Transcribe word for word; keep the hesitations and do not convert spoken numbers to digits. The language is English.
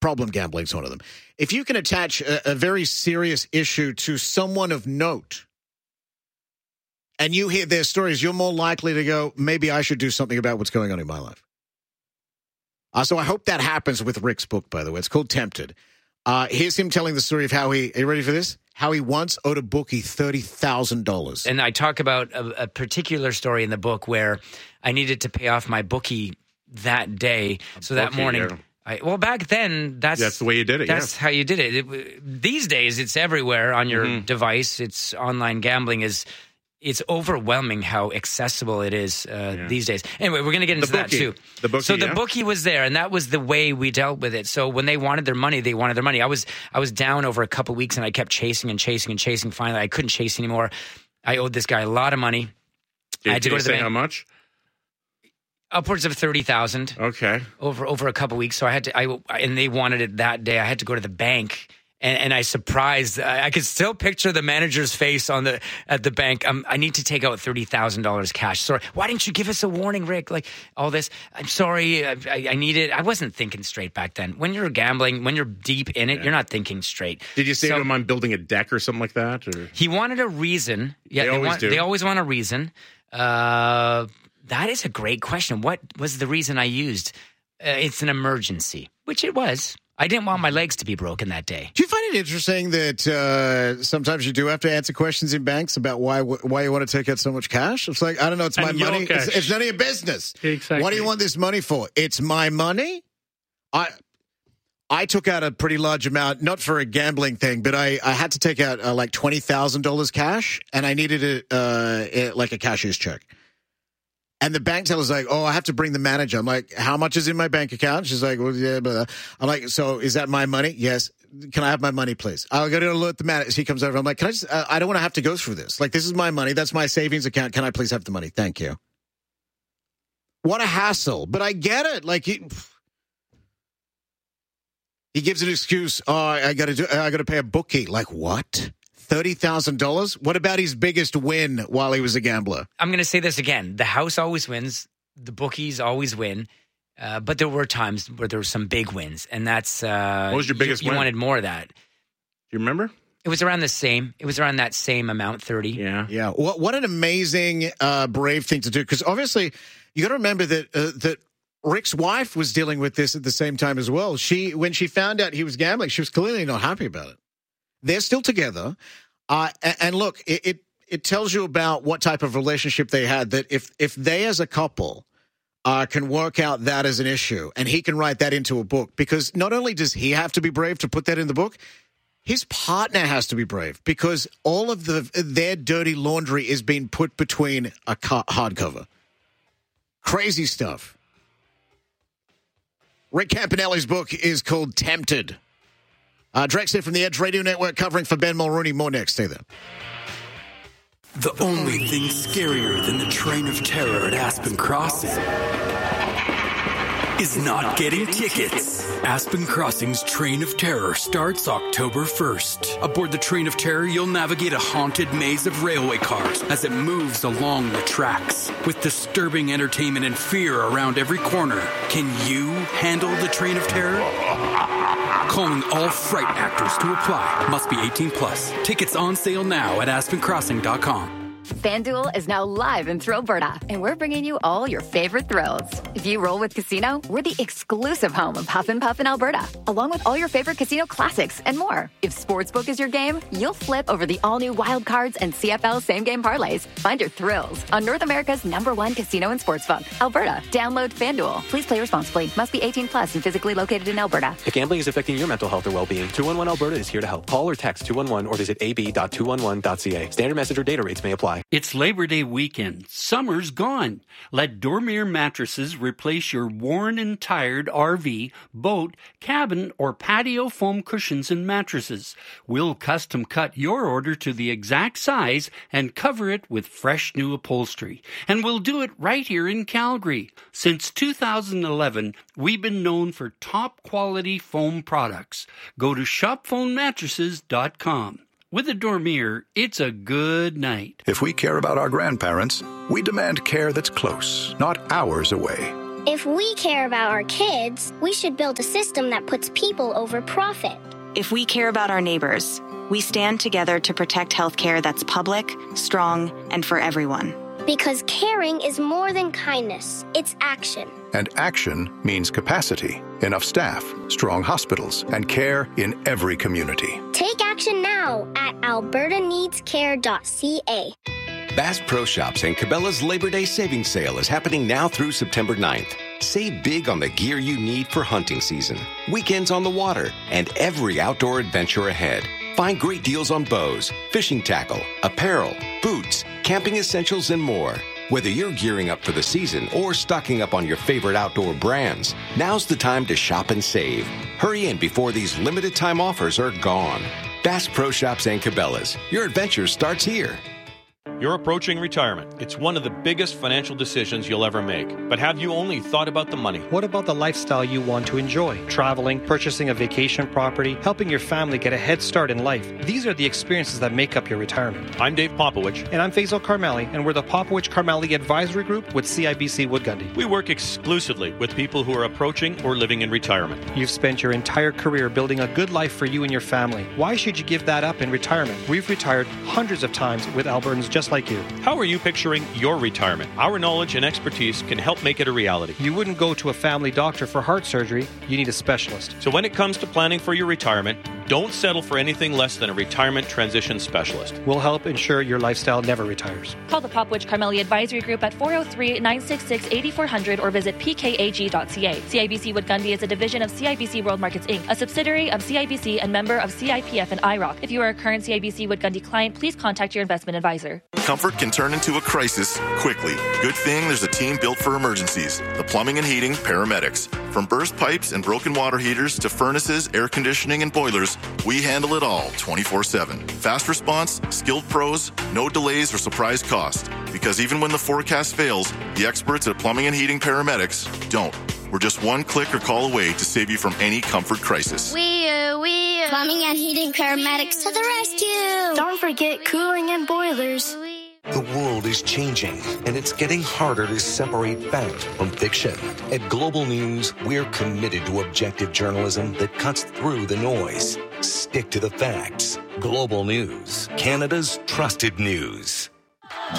problem gambling is one of them. If you can attach a, a very serious issue to someone of note, and you hear their stories, you're more likely to go, maybe I should do something about what's going on in my life. Uh, so I hope that happens with Rick's book, by the way. It's called Tempted. Uh, here's him telling the story of how he, are you ready for this? How he once owed a bookie thirty thousand dollars. And I talk about a, a particular story in the book where I needed to pay off my bookie that day. A so that morning, yeah. I, well, back then, that's... That's the way you did it, That's yeah. how you did it. it. These days, it's everywhere on your mm-hmm. device. It's online gambling is... It's overwhelming how accessible it is uh, yeah. these days. Anyway, we're going to get into that too. The bookie, so the yeah. bookie was there, and that was the way we dealt with it. So when they wanted their money, they wanted their money. I was I was down over a couple of weeks, and I kept chasing and chasing and chasing. Finally, I couldn't chase anymore. I owed this guy a lot of money. Did, I had to did go you to the say bank. How much? Upwards of thirty thousand. Okay. Over over a couple of weeks. So I had to. I and they wanted it that day. I had to go to the bank. And, and I surprised, I, I could still picture the manager's face on the at the bank. Um, I need to take out thirty thousand dollars cash. Sorry, why didn't you give us a warning, Rick? Like all this. I'm sorry, I, I, I need it. I wasn't thinking straight back then. When you're gambling, when you're deep in it, yeah. you're not thinking straight. Did you say so, to him, I'm building a deck or something like that? Or? He wanted a reason. Yeah, they, they always want, do. They always want a reason. Uh, that is a great question. What was the reason I used? Uh, it's an emergency, which it was. I didn't want my legs to be broken that day. Do you find it interesting that uh, sometimes you do have to answer questions in banks about why why you want to take out so much cash? It's like, I don't know, it's my and money. It's, it's none of your business. Exactly. What do you want this money for? It's my money? I I took out a pretty large amount, not for a gambling thing, but I, I had to take out uh, like twenty thousand dollars cash, and I needed it uh, like a cashier's check. And the bank teller's like, oh, I have to bring the manager. I'm like, how much is in my bank account? She's like, well, yeah, blah, blah. I'm like, so is that my money? Yes. Can I have my money, please? I'll go to alert the manager. He comes over. I'm like, can I just, uh, I don't want to have to go through this. Like, this is my money. That's my savings account. Can I please have the money? Thank you. What a hassle. But I get it. Like, he, he gives an excuse. Oh, I got to do, I got to pay a bookie. Like, what? thirty thousand dollars? What about his biggest win while he was a gambler? I'm going to say this again. The house always wins. The bookies always win. Uh, but there were times where there were some big wins. And that's... Uh, what was your biggest you, you win? You wanted more of that. Do you remember? It was around the same. It was around that same amount, thirty. Yeah. Yeah. What, what an amazing, uh, brave thing to do. Because obviously, you got to remember that uh, that Rick's wife was dealing with this at the same time as well. She, when she found out he was gambling, she was clearly not happy about it. They're still together. Uh, and, and look, it, it it tells you about what type of relationship they had, that if, if they as a couple uh, can work out that as an issue, and he can write that into a book, because not only does he have to be brave to put that in the book, his partner has to be brave, because all of the their dirty laundry is being put between a hardcover. Crazy stuff. Rick Campanelli's book is called Tempted. Uh, Drex here from the Edge Radio Network, covering for Ben Mulrooney. More next. Stay there. The only thing scarier than the train of terror at Aspen Crossing is not getting tickets. Aspen Crossing's Train of Terror starts October first. Aboard the Train of Terror, you'll navigate a haunted maze of railway cars as it moves along the tracks. With disturbing entertainment and fear around every corner, can you handle the Train of Terror? Calling all fright actors to apply. Must be eighteen plus. Tickets on sale now at aspen crossing dot com. FanDuel is now live in Thrillberta, and we're bringing you all your favorite thrills. If you roll with Casino, we're the exclusive home of Huff and Puff in Alberta, along with all your favorite casino classics and more. If Sportsbook is your game, you'll flip over the all-new Wild Cards and C F L same-game parlays. Find your thrills on North America's number one casino and sportsbook, Alberta. Download FanDuel. Please play responsibly. Must be eighteen plus and physically located in Alberta. If gambling is affecting your mental health or well-being, two one one Alberta is here to help. Call or text two one one or visit a b dot two one one dot c a. Standard message or data rates may apply. It's Labor Day weekend. Summer's gone. Let Dormier Mattresses replace your worn and tired R V, boat, cabin, or patio foam cushions and mattresses. We'll custom cut your order to the exact size and cover it with fresh new upholstery. And we'll do it right here in Calgary. Since two thousand eleven, we've been known for top quality foam products. Go to shop foam mattresses dot com. With a Dormier, it's a good night. If we care about our grandparents, we demand care that's close, not hours away. If we care about our kids, we should build a system that puts people over profit. If we care about our neighbors, we stand together to protect healthcare that's public, strong, and for everyone. Because caring is more than kindness, it's action. And action means capacity, enough staff, strong hospitals, and care in every community. Take action now at alberta needs care dot c a. Bass Pro Shops and Cabela's Labor Day Savings Sale is happening now through September ninth. Save big on the gear you need for hunting season, weekends on the water, and every outdoor adventure ahead. Find great deals on bows, fishing tackle, apparel, boots, camping essentials, and more. Whether you're gearing up for the season or stocking up on your favorite outdoor brands, now's the time to shop and save. Hurry in before these limited time offers are gone. Bass Pro Shops and Cabela's. Your adventure starts here. You're approaching retirement. It's one of the biggest financial decisions you'll ever make. But have you only thought about the money? What about the lifestyle you want to enjoy? Traveling, purchasing a vacation property, helping your family get a head start in life. These are the experiences that make up your retirement. I'm Dave Popowich. And I'm Faisal Karmali, and we're the Popowich Karmali Advisory Group with C I B C Wood Gundy. We work exclusively with people who are approaching or living in retirement. You've spent your entire career building a good life for you and your family. Why should you give that up in retirement? We've retired hundreds of times with Albertans just like you. How are you picturing your retirement? Our knowledge and expertise can help make it a reality. You wouldn't go to a family doctor for heart surgery. You need a specialist. So when it comes to planning for your retirement, don't settle for anything less than a retirement transition specialist. We'll help ensure your lifestyle never retires. Call the Popowich Karmali Advisory Group at four oh three, nine six six, eight four zero zero or visit p k a g dot c a. C I B C Wood Gundy is a division of C I B C World Markets Incorporated, a subsidiary of C I B C and member of C I P F and I R O C. If you are a current C I B C Wood Gundy client, please contact your investment advisor. Comfort can turn into a crisis quickly. Good thing there's a team built for emergencies. The Plumbing and Heating Paramedics. From burst pipes and broken water heaters to furnaces, air conditioning, and boilers, we handle it all twenty-four seven. Fast response, skilled pros, no delays or surprise cost. Because even when the forecast fails, the experts at Plumbing and Heating Paramedics don't. We're just one click or call away to save you from any comfort crisis. We, uh, we, uh, Plumbing and Heating Paramedics to the rescue. Don't forget cooling and boilers. The world is changing, and it's getting harder to separate fact from fiction. At Global News, we're committed to objective journalism that cuts through the noise. Stick to the facts. Global News, Canada's trusted news.